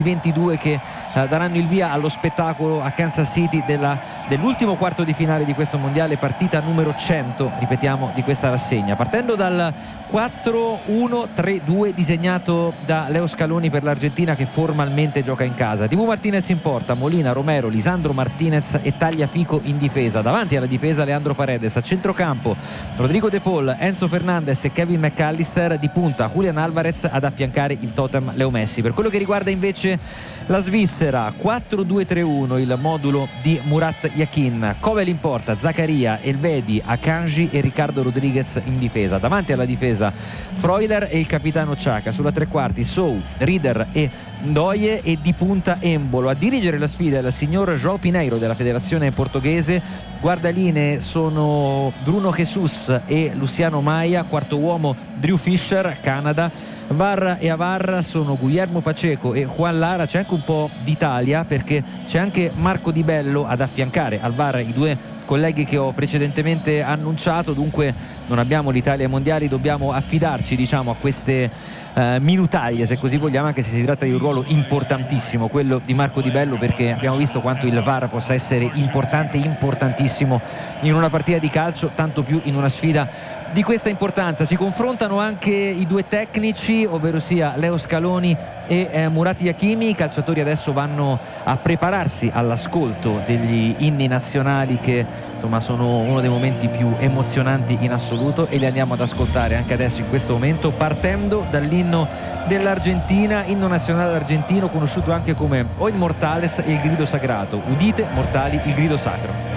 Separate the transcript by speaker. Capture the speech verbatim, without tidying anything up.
Speaker 1: ventidue che eh, daranno il via allo spettacolo a Kansas City della, dell'ultimo quarto di finale di questo mondiale, partita numero cento, ripetiamo, di questa rassegna, partendo dal quattro uno tre due disegnato da Leo Scaloni per l'Argentina, che formalmente gioca in casa. Dibu Martinez in porta, Molina, Romero, Lisandro Martinez e Tagliafico in difesa. Davanti alla difesa Leandro Paredes, a centrocampo Rodrigo De Paul, Enzo Fernandez e Kevin McAllister, di punta Julian Alvarez ad affiancare il totem Leo Messi. Per quello che riguarda invece la Svizzera, quattro due tre uno il modulo di Murat Yakin, Kovel in porta, Zaccaria, Elvedi, Akanji e Riccardo Rodriguez in difesa. Davanti alla difesa Freuler e il capitano Xhaka, sulla tre quarti Sou, Rieder e Ndoye, e di punta Embolo. A dirigere la sfida il signor João Pineiro della federazione portoghese. Guardalinee sono Bruno Jesus e Luciano Maia, quarto uomo Drew Fisher, Canada. V A R e A V A R sono Guillermo Pacheco e Juan Lara. C'è anche un po' d'Italia, perché c'è anche Marco Di Bello ad affiancare al V A R i due colleghi che ho precedentemente annunciato. Dunque non abbiamo l'Italia ai mondiali, dobbiamo affidarci, diciamo, a queste Uh, minutaglie, se così vogliamo, anche se si tratta di un ruolo importantissimo quello di Marco Di Bello, perché abbiamo visto quanto il V A R possa essere importante, importantissimo in una partita di calcio, tanto più in una sfida di questa importanza. Si confrontano anche i due tecnici, ovvero sia Leo Scaloni e eh, Murat Yakin. I calciatori adesso vanno a prepararsi all'ascolto degli inni nazionali, che insomma sono uno dei momenti più emozionanti in assoluto, e li andiamo ad ascoltare anche adesso, in questo momento, partendo dall'inno dell'Argentina, inno nazionale argentino conosciuto anche come O il Mortales e il grido sagrato. Udite, mortali, il grido sacro.